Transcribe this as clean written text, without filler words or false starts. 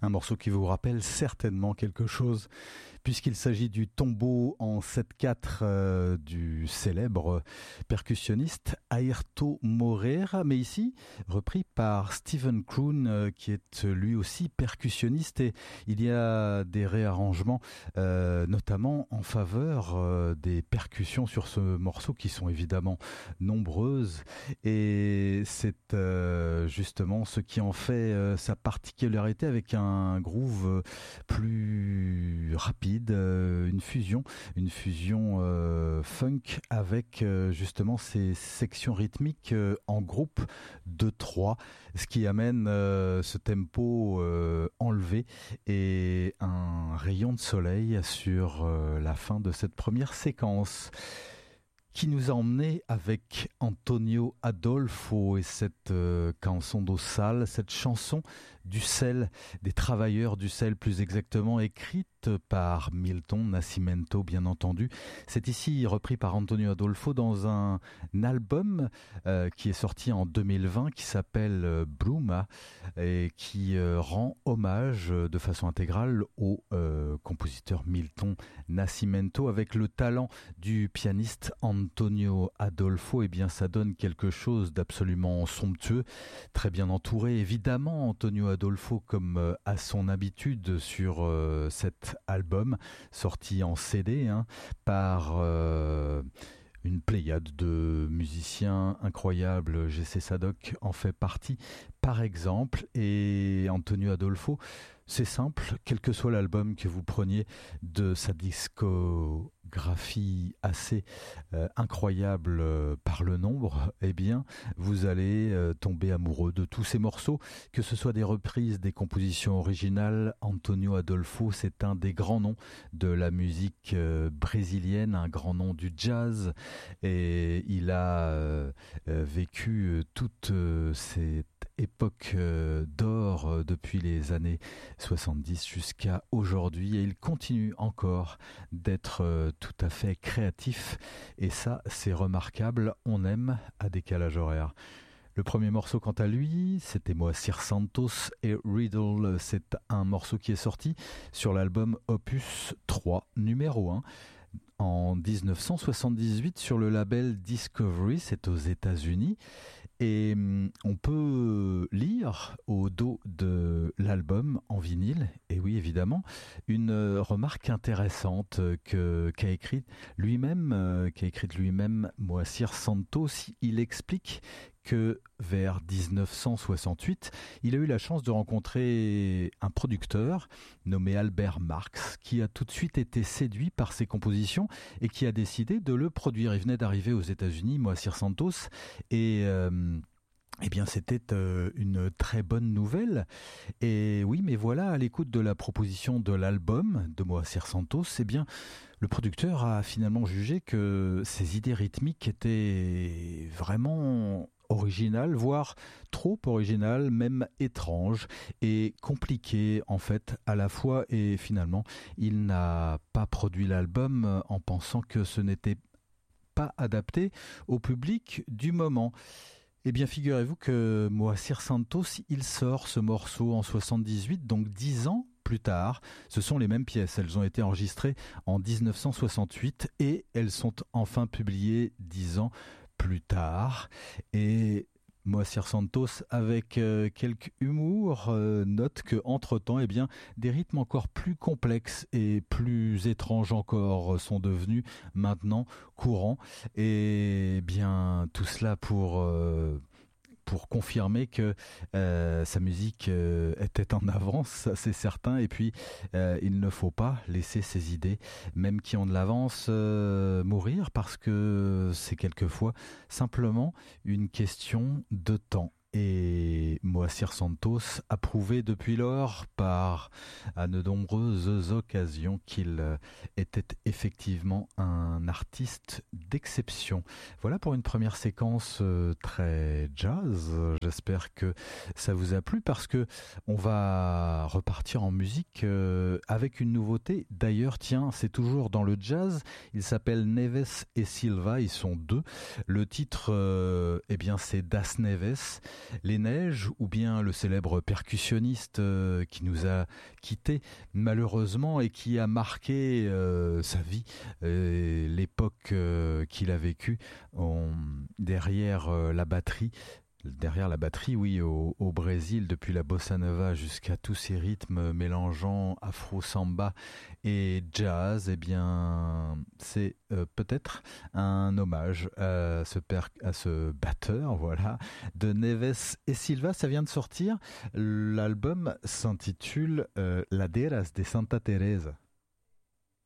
Un morceau qui vous rappelle certainement quelque chose, puisqu'il s'agit du tombeau en 7/4 du célèbre percussionniste Airto Moreira, mais ici repris par Steven Kroon, qui est lui aussi percussionniste, et il y a des réarrangements, notamment en faveur des percussions sur ce morceau, qui sont évidemment nombreuses, et c'est justement ce qui en fait sa particularité, avec un groove plus rapide, une fusion funk avec justement ces sections rythmiques en groupe de 3, ce qui amène ce tempo enlevé et un rayon de soleil sur la fin de cette première séquence, qui nous a emmené avec Antonio Adolfo et cette canson do sal, cette chanson du sel, des travailleurs du sel plus exactement, écrite par Milton Nascimento bien entendu. C'est ici repris par Antonio Adolfo dans un album qui est sorti en 2020, qui s'appelle Bruma, et qui rend hommage de façon intégrale au compositeur Milton Nascimento. Avec le talent du pianiste Antonio Adolfo, eh bien ça donne quelque chose d'absolument somptueux, très bien entouré évidemment. Antonio Adolfo, comme à son habitude sur cet album sorti en CD par une pléiade de musiciens incroyables. G.C. Sadoc en fait partie par exemple, et Antonio Adolfo, c'est simple, quel que soit l'album que vous preniez de sa discographie assez incroyable par le nombre, eh bien vous allez tomber amoureux de tous ces morceaux, que ce soit des reprises, des compositions originales. Antonio Adolfo, c'est un des grands noms de la musique brésilienne, un grand nom du jazz, et il a vécu toute cette époque d'or depuis les années 70 jusqu'à aujourd'hui, et il continue encore d'être tout à fait créatif, et ça c'est remarquable. On aime à décalage horaire. Le premier morceau, quant à lui, c'était Moacir Santos et Riddle. C'est un morceau qui est sorti sur l'album Opus 3 numéro 1 en 1978 sur le label Discovery, c'est aux États-Unis, et on peut lire au dos de l'album en vinyle, et oui évidemment, une remarque intéressante qu'a écrite lui-même Moacir Santos. Il explique que vers 1968, il a eu la chance de rencontrer un producteur nommé Albert Marx, qui a tout de suite été séduit par ses compositions et qui a décidé de le produire. Il venait d'arriver aux États-Unis, Moacir Santos, et eh bien, c'était une très bonne nouvelle. Et oui, mais voilà, à l'écoute de la proposition de l'album de Moacir Santos, eh bien, le producteur a finalement jugé que ses idées rythmiques étaient vraiment originales, voire trop originales, même étranges et compliquées en fait à la fois. Et finalement, il n'a pas produit l'album en pensant que ce n'était pas adapté au public du moment. Eh bien, figurez-vous que Moacir Santos, il sort ce morceau en 78, donc 10 ans plus tard. Ce sont les mêmes pièces, elles ont été enregistrées en 1968 et elles sont enfin publiées 10 ans plus tard. Et Moacir Santos, avec quelque humour, note que entre-temps, eh bien, des rythmes encore plus complexes et plus étranges encore sont devenus maintenant courants. Et bien, tout cela pour confirmer que sa musique était en avance, ça c'est certain. Et puis il ne faut pas laisser ses idées, même qui ont de l'avance, mourir, parce que c'est quelquefois simplement une question de temps. Et Moacir Santos a prouvé depuis lors par à de nombreuses occasions qu'il était effectivement un artiste d'exception. Voilà pour une première séquence très jazz. J'espère que ça vous a plu, parce que on va repartir en musique avec une nouveauté. D'ailleurs, tiens, c'est toujours dans le jazz. Il s'appelle Neves et Silva. Ils sont deux. Le titre, eh bien, c'est Das Neves. Les Neiges, ou bien le célèbre percussionniste qui nous a quittés malheureusement et qui a marqué sa vie, l'époque qu'il a vécue derrière la batterie. Derrière la batterie, oui, au Brésil, depuis la bossa nova jusqu'à tous ces rythmes mélangeant afro-samba et jazz, eh bien, c'est peut-être un hommage à ce batteur, voilà, de Neves et Silva. Ça vient de sortir. L'album s'intitule Laderas de Santa Teresa.